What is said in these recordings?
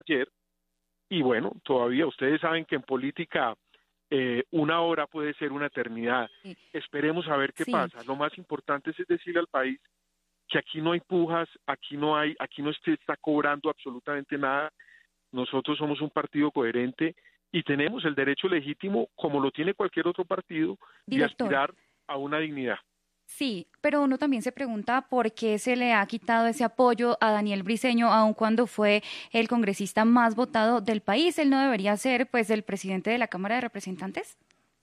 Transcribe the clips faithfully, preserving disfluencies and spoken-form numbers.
ayer, y bueno, todavía ustedes saben que en política eh, una hora puede ser una eternidad. Sí. Esperemos a ver qué sí. pasa. Lo más importante es decirle al país que aquí no hay pujas, aquí no hay, aquí no se está cobrando absolutamente nada. Nosotros somos un partido coherente y tenemos el derecho legítimo, como lo tiene cualquier otro partido, de aspirar a una dignidad. Sí, pero uno también se pregunta por qué se le ha quitado ese apoyo a Daniel Briceño, aun cuando fue el congresista más votado del país. ¿Él no debería ser, pues, el presidente de la Cámara de Representantes?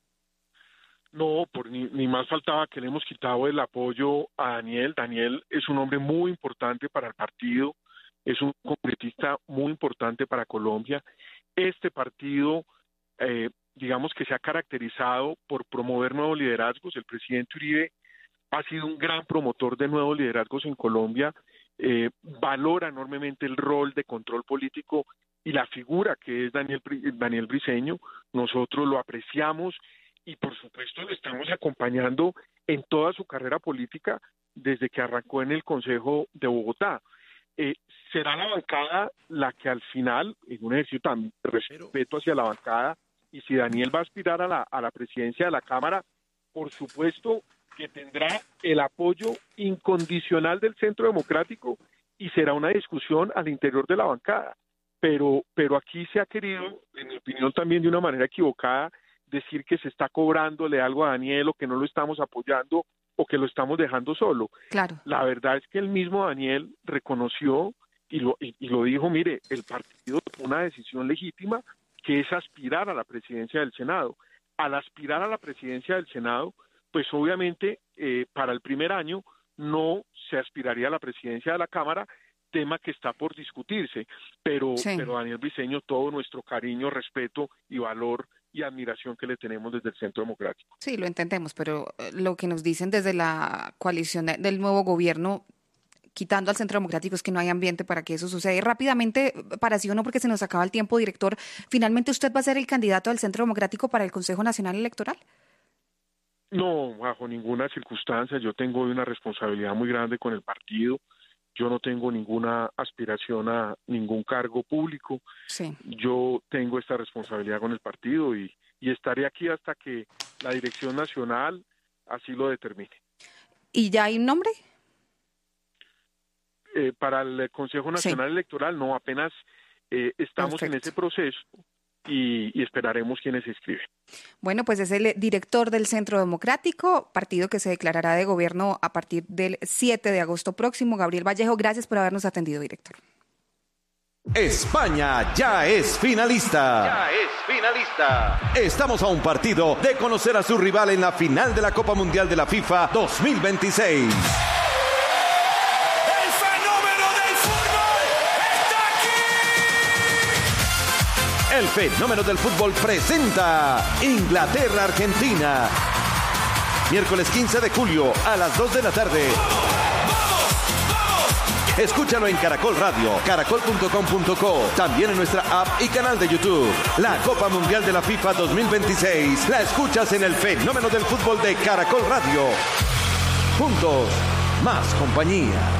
No, por ni, ni más faltaba que le hemos quitado el apoyo a Daniel. Daniel es un hombre muy importante para el partido, es un congresista muy importante para Colombia. Este partido, eh, digamos que se ha caracterizado por promover nuevos liderazgos. El presidente Uribe ha sido un gran promotor de nuevos liderazgos en Colombia, eh, valora enormemente el rol de control político y la figura que es Daniel, Daniel Briceño. Nosotros lo apreciamos y por supuesto lo estamos acompañando en toda su carrera política desde que arrancó en el Consejo de Bogotá. Eh, será la bancada la que al final, en un ejercicio tan respeto hacia la bancada, y si Daniel va a aspirar a la, a la presidencia de la Cámara, por supuesto que tendrá el apoyo incondicional del Centro Democrático y será una discusión al interior de la bancada. Pero, pero aquí se ha querido, en mi opinión también de una manera equivocada, decir que se está cobrándole algo a Daniel o que no lo estamos apoyando o que lo estamos dejando solo. Claro. La verdad es que el mismo Daniel reconoció y lo, y, y lo dijo, mire, el partido tomó una decisión legítima que es aspirar a la presidencia del Senado. Al aspirar a la presidencia del Senado, pues obviamente eh, para el primer año no se aspiraría a la presidencia de la Cámara, tema que está por discutirse, pero, sí. pero Daniel Briceño, todo nuestro cariño, respeto y valor y admiración que le tenemos desde el Centro Democrático. Sí, lo entendemos, pero lo que nos dicen desde la coalición del nuevo gobierno, quitando al Centro Democrático, es que no hay ambiente para que eso suceda. Y rápidamente, para sí o no, porque se nos acaba el tiempo, director, ¿finalmente usted va a ser el candidato del Centro Democrático para el Consejo Nacional Electoral? No, bajo ninguna circunstancia. Yo tengo una responsabilidad muy grande con el partido. Yo no tengo ninguna aspiración a ningún cargo público. Sí. Yo tengo esta responsabilidad con el partido y, y estaré aquí hasta que la dirección nacional así lo determine. ¿Y ya hay un nombre? Eh, para el Consejo Nacional sí. Electoral, no, apenas eh, estamos Perfecto. en ese proceso. Y, y esperaremos quienes se inscriben. Bueno, pues es el director del Centro Democrático, partido que se declarará de gobierno a partir del siete de agosto próximo. Gabriel Vallejo, gracias por habernos atendido, director. España ya es finalista. Ya es finalista. Estamos a un partido de conocer a su rival en la final de la Copa Mundial de la FIFA dos mil veintiséis. El fenómeno del fútbol presenta Inglaterra-Argentina. Miércoles quince de julio a las dos de la tarde. Escúchalo en Caracol Radio, caracol punto com punto co, también en nuestra app y canal de YouTube. La Copa Mundial de la FIFA dos mil veintiséis la escuchas en el fenómeno del fútbol de Caracol Radio. Juntos, más compañía.